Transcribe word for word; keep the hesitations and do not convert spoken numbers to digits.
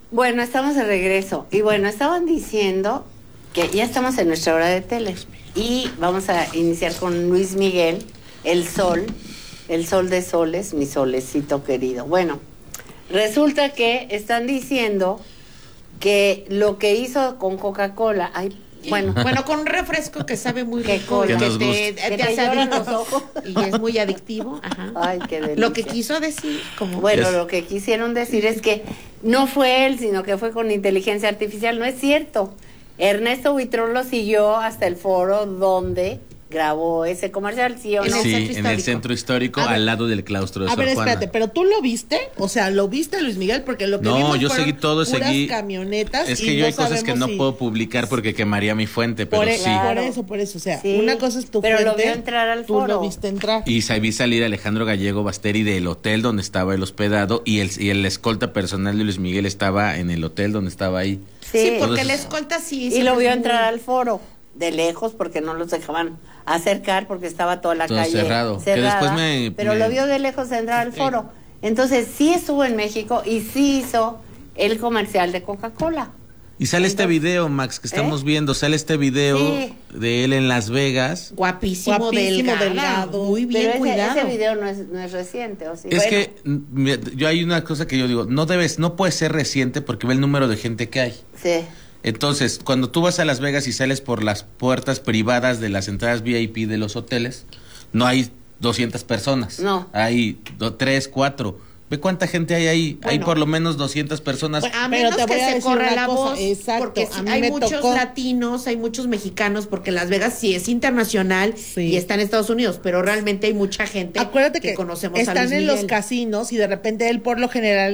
Bueno, estamos de regreso. Y bueno, estaban diciendo que ya estamos en nuestra hora de tele. Y vamos a iniciar con Luis Miguel, El Sol, El Sol de Soles, mi solecito querido. Bueno, resulta que están diciendo que lo que hizo con Coca-Cola, ay, bueno, bueno, con un refresco que sabe muy que rico, que que te, te, que te te hace lloran adicto, los ojos. y es muy adictivo. Ajá. Ay, qué delicia. Lo que quiso decir, como Bueno, Es- lo que quisieron decir es que no fue él, sino que fue con inteligencia artificial. No es cierto. Ernesto Buitrón lo siguió hasta el foro donde grabó ese comercial, ¿sí o En no? el Sí, centro en el histórico. centro histórico, A ver, al lado del claustro de A Sor ver, Juana. espérate, pero tú lo viste, o sea, lo viste Luis Miguel, porque lo que No, vimos yo fueron seguí todo, puras seguí. camionetas. Es y que yo no hay cosas que sabemos no si- puedo publicar porque quemaría mi fuente, pero Por, e- sí. Claro. por eso, por eso, o sea, Sí. una cosa es tu Pero lo fuente, vio entrar al tú foro. lo viste entrar. Y sa- vi salir a Alejandro Gallego Basteri del hotel donde estaba el hospedado y el, y el escolta personal de Luis Miguel estaba en el hotel donde estaba ahí. sí, Sí, porque Entonces- la escolta sí. y siempre lo vio es muy- entrar al foro de lejos porque no los dejaban acercar porque estaba toda la Todo calle cerrado. Que cerrada, después me- pero me- lo vio de lejos entrar al foro. Entonces sí estuvo en México y sí hizo el comercial de Coca-Cola. Y sale este Entonces- video, Max, que estamos ¿Eh? viendo, sale este video Sí. de él en Las Vegas. Guapísimo, Guapísimo, delgado, delgado. muy bien Pero ese, cuidado. ese video no es, no es reciente, ¿o sí? Es Bueno, que mm, mira, yo hay una cosa que yo digo, no debes, no puede ser reciente porque ve el número de gente que hay. sí. Entonces, cuando tú vas a Las Vegas y sales por las puertas privadas de las entradas V I P de los hoteles, no hay doscientas personas. No. Hay do, tres, cuatro. Ve cuánta gente hay ahí. hay Bueno. por lo menos doscientas personas. Bueno, a Pero menos te voy que a se decir corra una la cosa, voz, exacto, porque a sí, mí hay me muchos tocó- latinos, hay muchos mexicanos, porque Las Vegas sí es internacional Sí. y está en Estados Unidos, pero realmente hay mucha gente Acuérdate que, que, conocemos a están Luis en los Miguel. casinos y de repente él por lo general